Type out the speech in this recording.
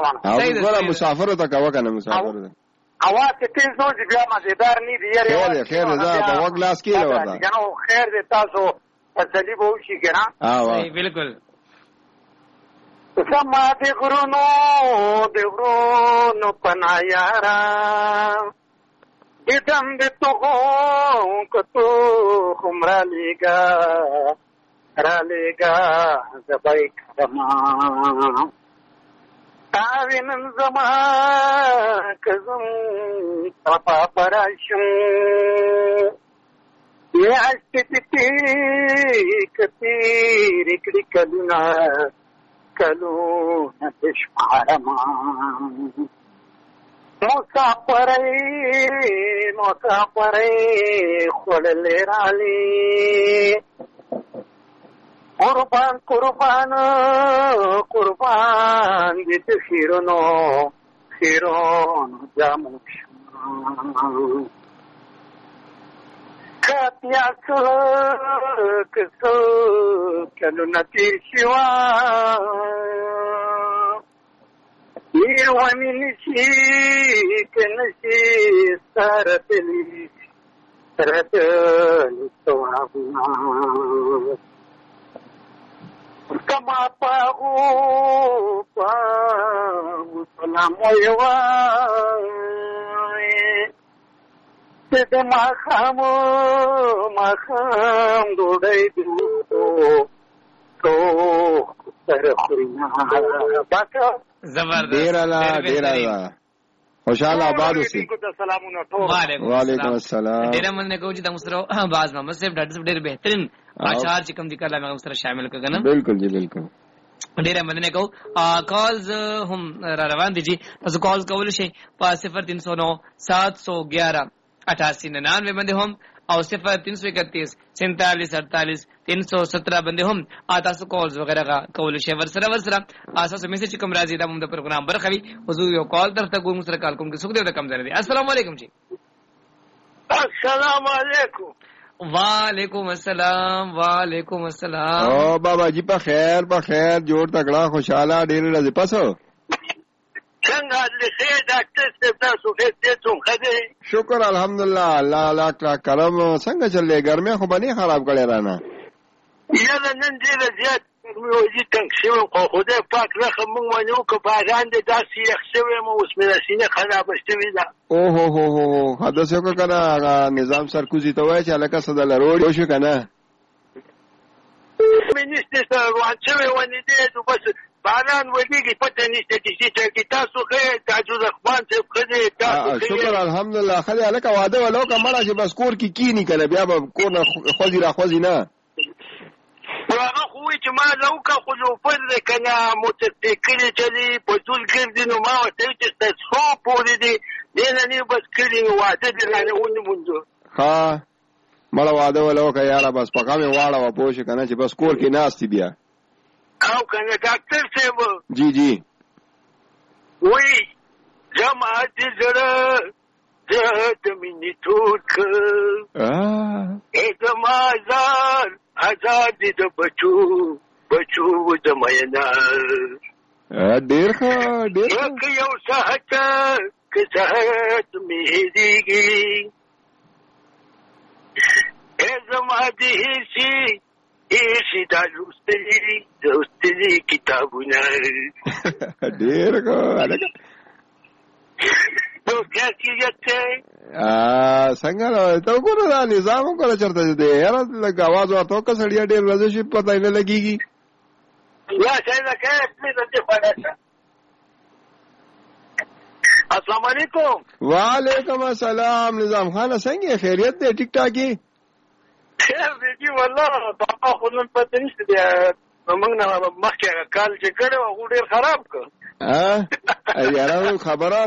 روان او ګوره مسافر ته کاوه کنه مسافر اواز ته تیز نو چې بیا مزیدار نه دی یاره خیر ده په وګ لاس کې ورته کنه خیر دې تاسو تسلی به وشي کنه صحیح بالکل سما دې غرونو پنا یارا دم دې تو کتو خمرا لېګا زبای کرما تاوینن زما کزم پاپا پراشم یا اشتی کتی رکڑی کلونا دشمارما مسافرئی خوللی رالی قربان دیت خیرونو جامو کاتیا کسو کلو نتیر شوا یروانی نشی کنشی سرتلی سوابنا کما پاغو سلام ویوای تد مخام دوڑای تو سر خورینا باکا زبردست ډیر خوشاله آباد اوسئ. وعلیکم السلام. ډیر مننه کوم چې تاسو سره باز محمد صاحب ډاکټر صاحب ډیر بهترین اشعار چې کوم ذکر لا موږ سره شامل کړل. بالکل جی بالکل. ډیر مننه کوم. کالز هم را روان دي جی. تاسو کال کول شي په 0309 711 8899 باندې هم او 0331 47 48 317 باندې هم تاسو کالز وغیرہ کول شي. ورسره اساس میسج کوم راځي دا موږ د پروګرام برخوي. حضور یو کال درته کوم سره کال کوم کې څوک دی د کم ځای دی. السلام علیکم جی. السلام علیکم. وعلیکم السلام. او بابا جی په خیر جوړ تکړه خوشاله ډیر راځي پاسو. څنګه لخیر ډاکټر صاحب تاسو ته څوم خدای؟ شکر الحمدلله الله کرم. څنګه چلې ګرمه خو باندې خراب کړي رانه. یاله نن ډیر زیات موږ تنګ شو خو خدای پاک راخه موږ ونیو که باران دې داسې یخ شوی مو اوس مې سینه خراب شوې ده. او هو حدث یو کنه نظام سرکوزی ته وای چې الکه صدل روډ شو کنه. منیسټر سره روان شوی ونی دې نو بس باران ودیږي پته نشته چې تاسو خیر تاسو ځخوان څه خدای تاسو شکر الحمدلله خدای الکه واده ولو کمړه چې بس کور کې کی نه کړه بیا به کور نه خوځي را خوځي نه. هغه خو چې ما لوکه خو جو پر کنه متفکر چلی په ټول ګرځي نو ما ته چې تاسو پوری دي نه بس کړي واده دې نه ونیمونځو. ها مړه واده ولو که یاره بس پکا مې واړه و پوه شي کنه چې بس کور کې ناستې بیا او کنه ډاکټر صاحب جی وی جماعت زړه د مینې ټوټ اعتمازار آزاد د بچو د مینا ډیر ښه یو ساعت که ساعت مې هېرېږي زما د هېڅي دا لوستلي کتابونه ډېر ښه تو کیفیت څنګه ته وګوره دا نظام وګوره چېرته دی یاره لږ اواز ورته وکړه سړیه ډېر ورځې شي پته یې نه لګېږي. السلام علیکم. وعلیکم السلام. نظام خانه څنګه خیریت دی ټیک ټاک یې؟ خیر دی جی والله بابا خو نن پته نشته دی موږ نه مخکې کال چې کړی و هغه ډېر خراب کړ. یاره خبره